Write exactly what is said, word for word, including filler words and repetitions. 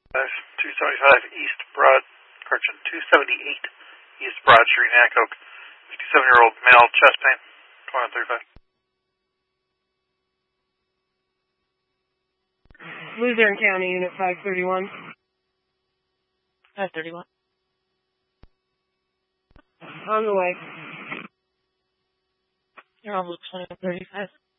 two seventy-five East Broad, correction, two seventy-eight East Broad Street, Nacogdoches. fifty-seven-year-old male, chest pain, twenty-one thirty-five. Luzerne County, Unit five thirty-one. five thirty-one. On the way. You're on Loop twenty-one thirty-five.